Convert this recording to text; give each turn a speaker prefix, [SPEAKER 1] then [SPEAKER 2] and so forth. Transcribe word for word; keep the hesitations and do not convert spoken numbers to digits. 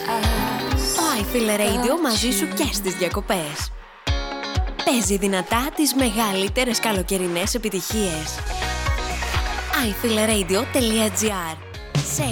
[SPEAKER 1] Ο I Feel Radio μαζί σου και στις διακοπές. Παίζει δυνατά τις μεγαλύτερες καλοκαιρινές επιτυχίες. i feel radio dot gr